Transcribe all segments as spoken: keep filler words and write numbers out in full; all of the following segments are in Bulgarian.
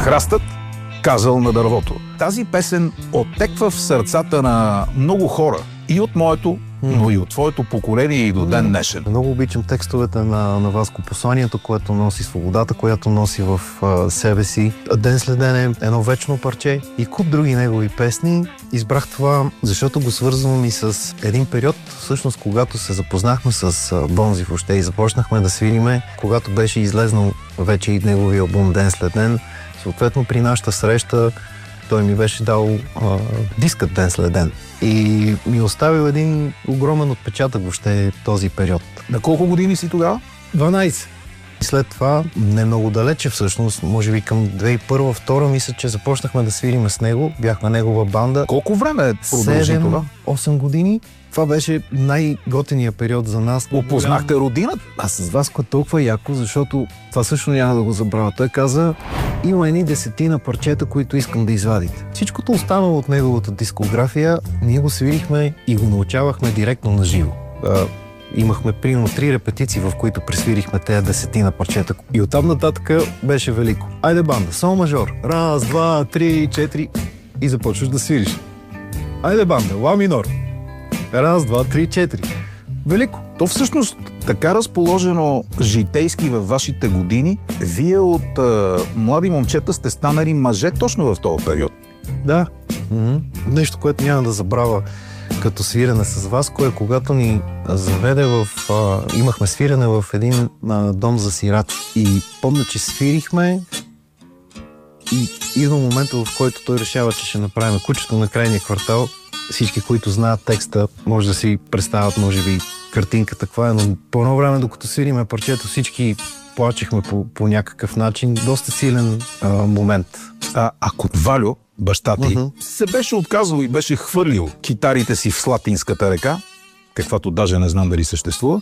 Храстът казал на дървото. Тази песен оттеква в сърцата на много хора. И от моето, но и от твоето поколение и до ден днешен. Много обичам текстовете на, на Васко, посланието, което носи, свободата, която носи в а, себе си. Ден след ден е едно вечно парче и куп други негови песни. Избрах това, защото го свързвам и с един период, всъщност, когато се запознахме с а, Бонзи въобще и започнахме да свириме, когато беше излезнал вече и неговия албум Ден след ден. Съответно, при нашата среща той ми беше дал а, дискът Ден след ден и ми оставил един огромен отпечатък въобще този период. На колко години си тогава? дванайсет. И след това, не много далече всъщност, може би към две хиляди и първа втора, мисля, че започнахме да свириме с него. Бяхме негова банда. Колко време продължи това? осем години. Това беше най-готеният период за нас. Опознахте родината? Аз с Васко е толкова яко, защото това също няма да го забравя. Той каза, има едни десетина парчета, които искам да извадите. Всичкото останало от неговата дискография, ние го свирихме и го научавахме директно на живо. Имахме примерно три репетиции, в които пресвирихме тези десетина парчета. И оттам нататък беше велико. Айде банда, сол мажор. Раз, два, три, четири. И започваш да свириш. Айде банда, ла минор. Раз, два, три, четири. Велико. То всъщност така разположено житейски във вашите години, вие от а, млади момчета сте станали мъже точно в този период. Да. Mm-hmm. Нещо, което няма да забравя като свирене с вас, кое когато ни заведе в... А, имахме свирене в един а, дом за сираци. И помня, че свирихме и идва момента, в който той решава, че ще направим кучето на крайния квартал. Всички, които знаят текста, може да си представят, може би, картинката каква е, но по едно време, докато свириме парчето, всички плачехме по, по някакъв начин. Доста силен а, момент. А ако Валю, баща ти, uh-huh. се беше отказал и беше хвърлил китарите си в Слатинската река, каквато даже не знам дали съществува,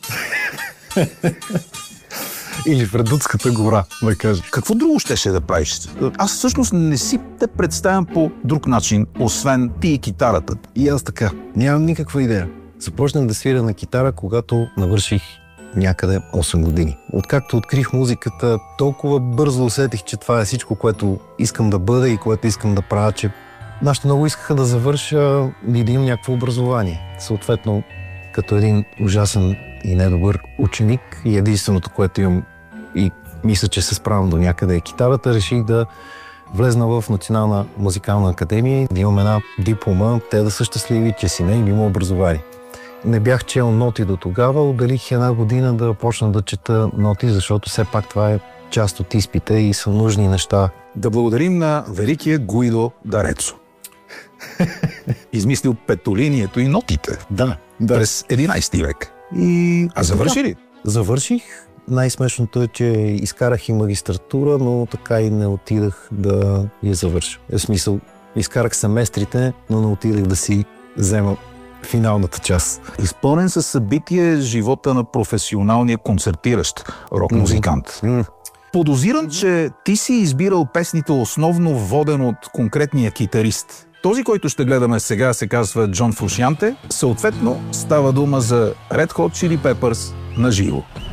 или в Редутската гора, да кажа. Какво друго щеше да правиш? Аз всъщност не си те представям по друг начин, освен ти и китарата. И аз така. Нямам никаква идея. Започнах да свиря на китара, когато навърших някъде осем години. Откакто открих музиката, толкова бързо усетих, че това е всичко, което искам да бъда и което искам да правя, че нашите много искаха да завърша и да имам някакво образование. Съответно, като един ужасен и недобър ученик и единственото, което имам и мисля, че се справям до някъде е китарата, реших да влезна в Национална музикална академия, да имам една диплома, те да са щастливи, че си не им има образование. Не бях чел ноти до тогава, отделих една година да почна да чета ноти, защото все пак това е част от изпита и са нужни неща. Да благодарим на великия Гуидо Дарецо. Измислил петолинието и нотите. Да. През единайсети век. И... А завърши ли? Завърших. Най-смешното е, че изкарах и магистратура, но така и не отидах да я завърша. В смисъл, изкарах семестрите, но не отидах да си взема финалната част. Изпълнен със събитие живота на професионалния концертиращ рок-музикант. Mm-hmm. Подозирам, че ти си избирал песните основно воден от конкретния китарист. Този, който ще гледаме сега, се казва Джон Фрушианте. Съответно, става дума за Red Hot Chili Peppers на живо.